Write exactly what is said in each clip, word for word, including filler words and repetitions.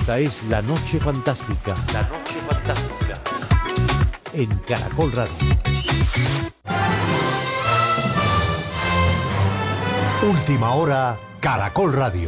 Esta es La Noche Fantástica. La Noche Fantástica. En Caracol Radio. Última hora, Caracol Radio.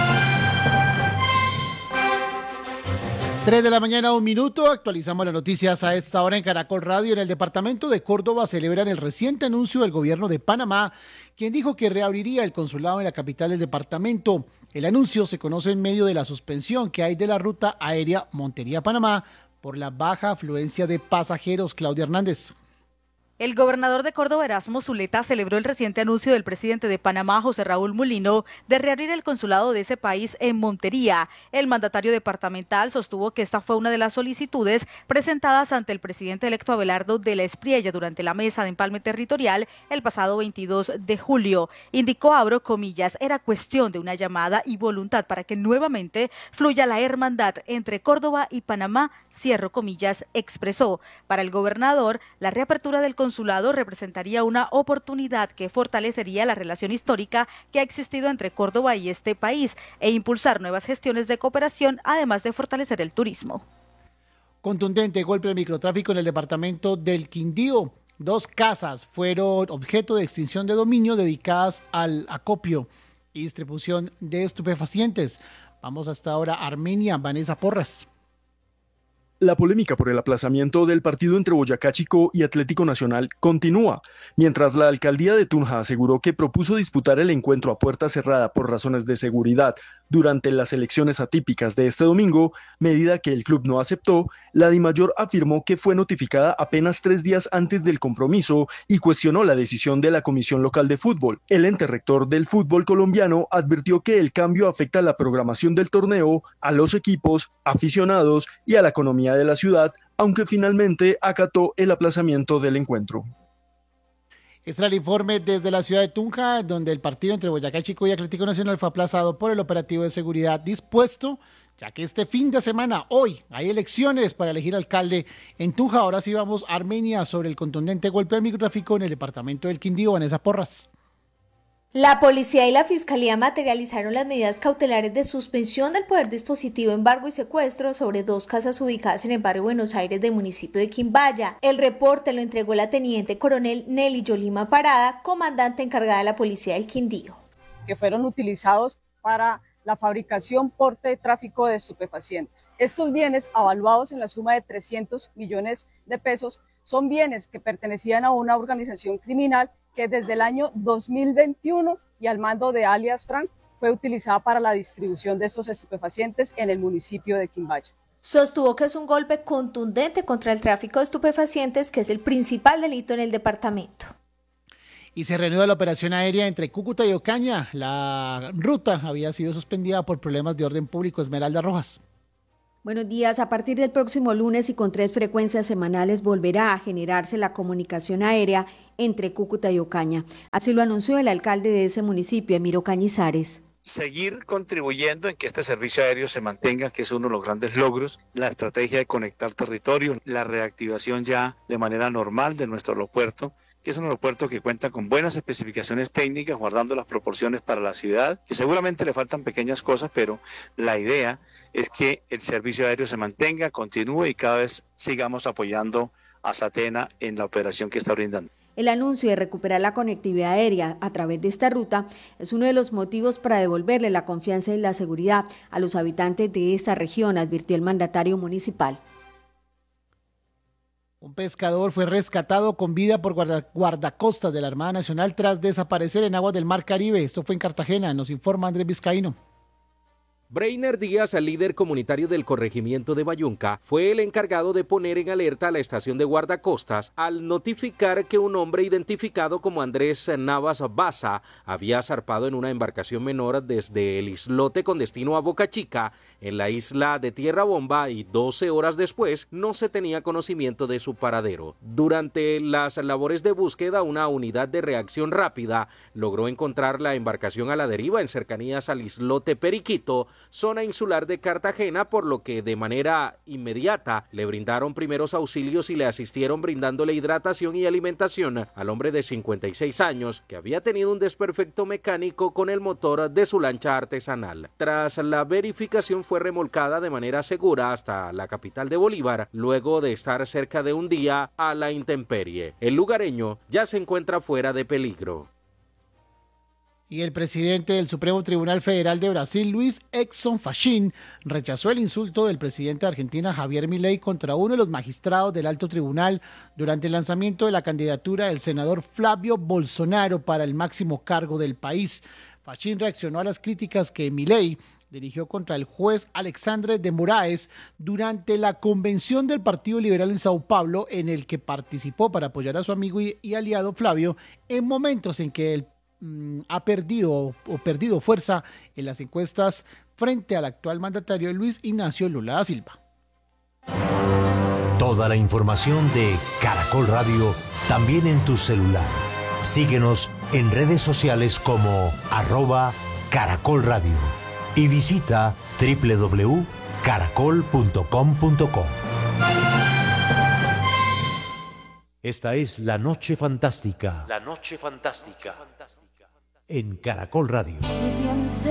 tres de la mañana, un minuto. Actualizamos las noticias a esta hora en Caracol Radio. En el departamento de Córdoba celebran el reciente anuncio del gobierno de Panamá, quien dijo que reabriría el consulado en la capital del departamento. El anuncio se conoce en medio de la suspensión que hay de la ruta aérea Montería-Panamá por la baja afluencia de pasajeros. Claudia Hernández. El gobernador de Córdoba, Erasmo Zuleta, celebró el reciente anuncio del presidente de Panamá, José Raúl Mulino, de reabrir el consulado de ese país en Montería. El mandatario departamental sostuvo que esta fue una de las solicitudes presentadas ante el presidente electo Abelardo de la Espriella durante la mesa de empalme territorial el pasado veintidós de julio. Indicó, abro comillas, era cuestión de una llamada y voluntad para que nuevamente fluya la hermandad entre Córdoba y Panamá, cierro comillas, expresó. Para el gobernador, la reapertura del consulado consulado representaría una oportunidad que fortalecería la relación histórica que ha existido entre Córdoba y este país e impulsar nuevas gestiones de cooperación, además de fortalecer el turismo. Contundente golpe de microtráfico en el departamento del Quindío. Dos casas fueron objeto de extinción de dominio dedicadas al acopio y distribución de estupefacientes. Vamos hasta ahora a Armenia. Vanessa Porras. La polémica por el aplazamiento del partido entre Boyacá Chicó y Atlético Nacional continúa, mientras la alcaldía de Tunja aseguró que propuso disputar el encuentro a puerta cerrada por razones de seguridad durante las elecciones atípicas de este domingo, medida que el club no aceptó. La Dimayor afirmó que fue notificada apenas tres días antes del compromiso y cuestionó la decisión de la Comisión Local de Fútbol. El ente rector del fútbol colombiano advirtió que el cambio afecta la programación del torneo, a los equipos, aficionados y a la economía de la ciudad, aunque finalmente acató el aplazamiento del encuentro. Este era el informe desde la ciudad de Tunja, donde el partido entre Boyacá Chicó y Atlético Nacional fue aplazado por el operativo de seguridad dispuesto, ya que este fin de semana, hoy, hay elecciones para elegir alcalde en Tunja. Ahora sí vamos a Armenia sobre el contundente golpe al microtráfico en el departamento del Quindío. Vanessa Porras. La policía y la fiscalía materializaron las medidas cautelares de suspensión del poder dispositivo, embargo y secuestro sobre dos casas ubicadas en el barrio Buenos Aires del municipio de Quimbaya. El reporte lo entregó la teniente coronel Nelly Yolima Parada, comandante encargada de la policía del Quindío. Que fueron utilizados para la fabricación, porte y tráfico de estupefacientes. Estos bienes, avaluados en la suma de trescientos millones de pesos, son bienes que pertenecían a una organización criminal que desde el año dos mil veintiuno y al mando de alias Frank fue utilizada para la distribución de estos estupefacientes en el municipio de Quimbaya. Sostuvo que es un golpe contundente contra el tráfico de estupefacientes, que es el principal delito en el departamento. Y se reanuda la operación aérea entre Cúcuta y Ocaña. La ruta había sido suspendida por problemas de orden público. Esmeralda Rojas. Buenos días. A partir del próximo lunes y con tres frecuencias semanales volverá a generarse la comunicación aérea entre Cúcuta y Ocaña. Así lo anunció el alcalde de ese municipio, Emiro Cañizares. Seguir contribuyendo en que este servicio aéreo se mantenga, que es uno de los grandes logros, la estrategia de conectar territorios, la reactivación ya de manera normal de nuestro aeropuerto, que es un aeropuerto que cuenta con buenas especificaciones técnicas, guardando las proporciones para la ciudad, que seguramente le faltan pequeñas cosas, pero la idea es que el servicio aéreo se mantenga, continúe y cada vez sigamos apoyando a Satena en la operación que está brindando. El anuncio de recuperar la conectividad aérea a través de esta ruta es uno de los motivos para devolverle la confianza y la seguridad a los habitantes de esta región, advirtió el mandatario municipal. Un pescador fue rescatado con vida por guarda, guardacostas de la Armada Nacional tras desaparecer en aguas del Mar Caribe. Esto fue en Cartagena, nos informa Andrés Vizcaíno. Breiner Díaz, el líder comunitario del corregimiento de Bayunca, fue el encargado de poner en alerta a la estación de guardacostas al notificar que un hombre identificado como Andrés Navas Baza había zarpado en una embarcación menor desde el islote con destino a Boca Chica, en la isla de Tierra Bomba, y doce horas después no se tenía conocimiento de su paradero. Durante las labores de búsqueda, una unidad de reacción rápida logró encontrar la embarcación a la deriva en cercanías al islote Periquito, zona insular de Cartagena, por lo que de manera inmediata le brindaron primeros auxilios y le asistieron brindándole hidratación y alimentación al hombre de cincuenta y seis años que había tenido un desperfecto mecánico con el motor de su lancha artesanal. Tras la verificación fue remolcada de manera segura hasta la capital de Bolívar, luego de estar cerca de un día a la intemperie. El lugareño ya se encuentra fuera de peligro. Y el presidente del Supremo Tribunal Federal de Brasil, Luis Edson Fachin, rechazó el insulto del presidente de Argentina, Javier Milei, contra uno de los magistrados del alto tribunal durante el lanzamiento de la candidatura del senador Flavio Bolsonaro para el máximo cargo del país. Fachin reaccionó a las críticas que Milei dirigió contra el juez Alexandre de Moraes durante la convención del Partido Liberal en Sao Paulo, en el que participó para apoyar a su amigo y, y aliado Flavio en momentos en que el ha perdido o perdido fuerza en las encuestas frente al actual mandatario Luis Ignacio Lula da Silva. Toda la información de Caracol Radio también en tu celular. Síguenos en redes sociales como arroba Caracol Radio y visita doble u doble u doble u punto caracol punto com punto co. Esta es La Noche Fantástica. La Noche Fantástica. En Caracol Radio.